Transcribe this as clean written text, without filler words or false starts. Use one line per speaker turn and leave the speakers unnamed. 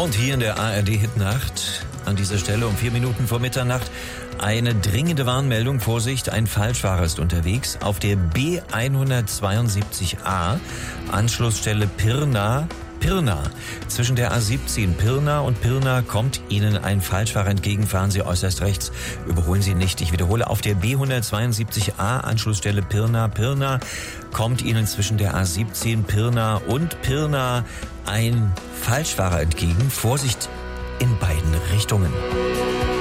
Und hier in der ARD-Hitnacht, an dieser Stelle um 4 Minuten vor Mitternacht, eine dringende Warnmeldung. Vorsicht, ein Falschfahrer ist unterwegs. Auf der B172a, Anschlussstelle Pirna. Zwischen der A17 Pirna und Pirna kommt Ihnen ein Falschfahrer entgegen. Fahren Sie äußerst rechts, überholen Sie nicht. Ich wiederhole, auf der B172a, Anschlussstelle Pirna kommt Ihnen zwischen der A17 Pirna und Pirna ein Falschfahrer entgegen. Vorsicht in beiden Richtungen.